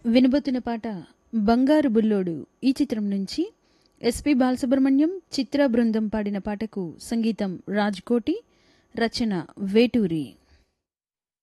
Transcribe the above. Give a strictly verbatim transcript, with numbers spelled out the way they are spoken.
వినబోతున్న పాట బంగారు బుల్లోడు ఈ చిత్రం నుంచి ఎస్పి బాలసుబ్రహ్మణ్యం చిత్ర బృందం పాడిన పాటకు సంగీతం రాజ్కోటి, రచన వేటూరి.